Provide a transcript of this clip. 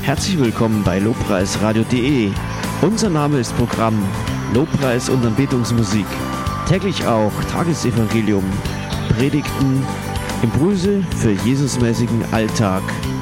Herzlich willkommen bei lobpreisradio.de. Unser Name ist Programm Lobpreis und Anbetungsmusik. Täglich auch Tagesevangelium, Predigten, Impulse für Jesusmäßigen Alltag.